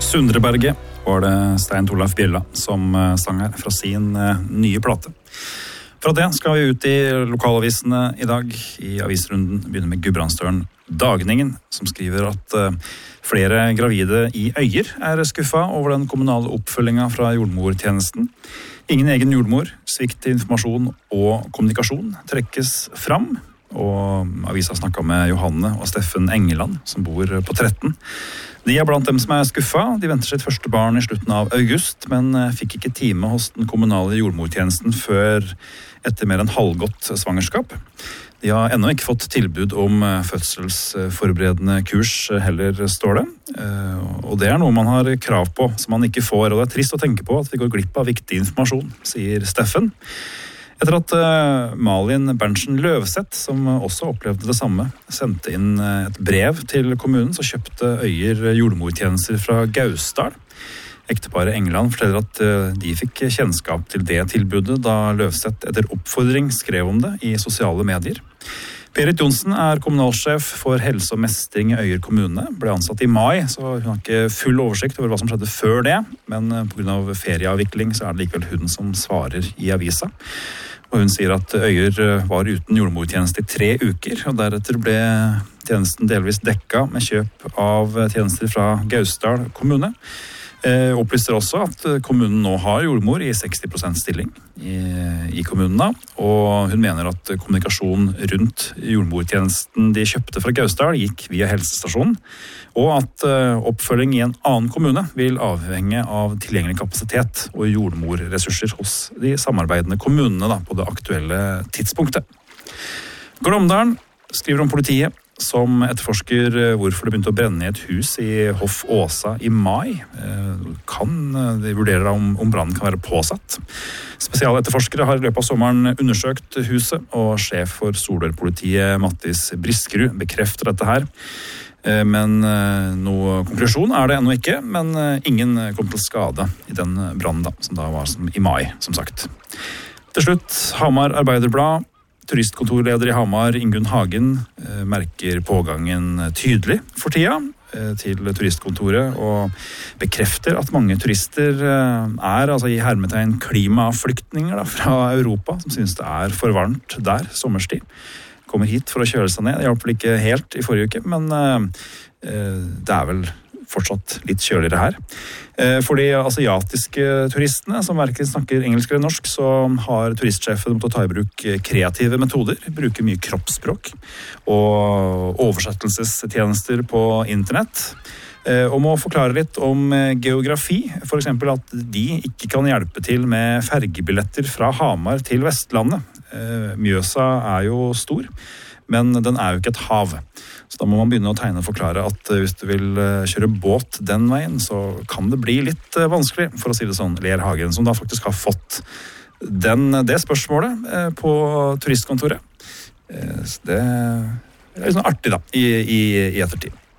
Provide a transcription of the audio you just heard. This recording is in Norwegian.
Sundreberget var det Stein Torleif Bjella som sang her fra sin nye plate. Fra det skal vi ut i lokalavisene i dag. I avisrunden begynner med Gudbrandsdølen Dagningen, som skriver at flere gravide i Øyer skuffet over den kommunale oppfølgingen fra jordmortjenesten. Ingen egen jordmor, svikt i informasjon og kommunikasjon trekkes fram. Og avisa snakket med Johanne og Steffen Engeland, som bor på 13. De blant dem som skuffet. De venter sitt første barn i slutten av august, men fikk ikke time hos den kommunale jordmortjenesten før etter mer enn halvgått svangerskap. De har ennå ikke fått tilbud om fødselsforberedende kurs heller, står det. Og det noe man har krav på, som man ikke får. Og det trist å tenke på at vi går glipp av viktig informasjon, sier Steffen. Etter at Malin Berntsen Løvseth, som også opplevde det samme, sendte inn et brev til kommunen, så kjøpte Øyer jordmortjenester fra Gausdal. Ekteparet Engeland forteller at de fikk kjennskap til det tilbudet da Løvseth etter oppfordring skrev om det i sosiale medier. Berit Johnsen kommunalsjef for helse og mestring i Øyer kommune, ble ansatt i mai, så hun har ikke full oversikt over hva som skjedde før det, men på grunn av ferieavvikling så det likevel hun som svarer i avisa. Og hun sier at Øyer var uten jordmortjeneste i 3 uker, og deretter ble tjenesten delvis dekket med kjøp av tjenester fra Gausdal kommune. Opplyser også at kommunen nå har jordmor i 60% stilling i kommunen da, og hun mener at kommunikasjon rundt jordmortjenesten de kjøpte fra Gausdal gikk via helsestasjonen, og at oppfølging i en annen kommune vil avhenge av tilgjengelig kapasitet og jordmorressurser hos de samarbeidende kommunene da, på det aktuelle tidspunktet. Glåmdalen skriver om politiet som etterforsker hvorfor det begynte å brenne i et hus i Hoff Åsa i mai. De vurderer om brannen kan være påsatt. Spesialetterforskere har i løpet av sommeren undersøkt huset, og sjef for Solør-politiet Mattis Briskerud bekrefter dette her. Men noe konklusjon det ennå ikke, men ingen kom til skade i den brannen da, som da var i mai, som sagt. Til slutt, Hamar Arbeiderblad. Turistkontorleder i Hamar, Ingunn Hagen, merker pågangen tydelig for tida til turistkontoret og bekrefter at mange turister altså i hermetegn klimaflyktninger da, fra Europa, som synes det for varmt der sommerstid. Kommer hit for å kjøre seg ned. Det hjalp vel ikke helt i forrige uke, men det vel fortsatt litt kjøligere her. For de asiatiske turistene, som hverken snakker engelsk eller norsk, så har turistsjefen måttet ta i bruk kreative metoder, bruker mye kroppsspråk og oversettelsestjenester på internett, og må forklare litt om geografi, for eksempel at de ikke kan hjelpe til med fergebilletter fra Hamar til Vestlandet. Mjøsa jo stor, men den jo ikke et hav. Så da må man begynne å tegne og forklare at hvis du vil kjøre båt den veien, så kan det bli litt vanskelig, for å si det sånn, ler Hagen, som da faktisk har fått det spørsmålet på turistkontoret. Så det litt sånn artig da, i ettertid.